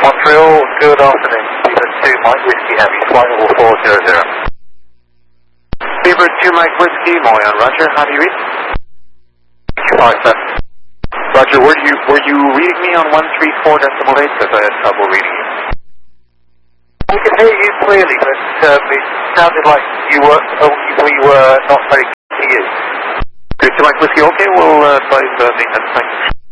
Montreal, good afternoon. Beaver 2 Mike Whiskey Heavy, flight level 400. Beaver 2 Mike Whiskey, Moyan, Roger, how do you read? 5, 7. Roger, were you reading me on 134.8 because I had trouble reading you? I can hear you clearly, but it sounded like we were not very clear to you. Good to Mike Whiskey, okay, we'll advise maintenance, thank you.